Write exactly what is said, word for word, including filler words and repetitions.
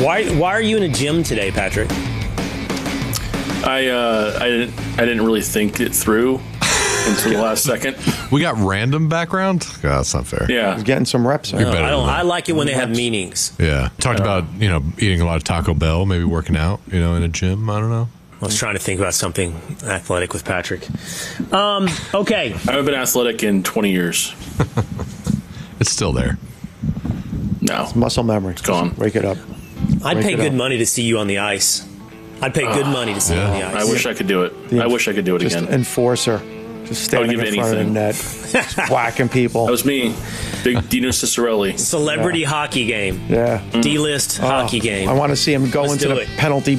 Why Why are you in a gym today, Patrick? I uh, I didn't I didn't really think it through until the last second. We got random background? Oh, that's not fair. Yeah, getting some reps. No, I don't. I like it when they have meanings. Yeah. Talked about, you know, eating a lot of Taco Bell, maybe working out, you know, in a gym. I don't know. I was trying to think about something athletic with Patrick. Um, okay. I haven't been athletic in twenty years. It's still there. No. It's muscle memory. It's gone. Just wake it up. I'd Wake pay it good up. money to see you on the ice. I'd pay good money to see yeah. you on the ice. I wish I could do it. The I wish I could do it just again. enforcer. Just standing give in front anything. of the net. Just whacking people. That was me, Big Dino Cicerelli. Celebrity hockey game. Yeah. D-list hockey game. I want to see him go Let's into do the it. penalty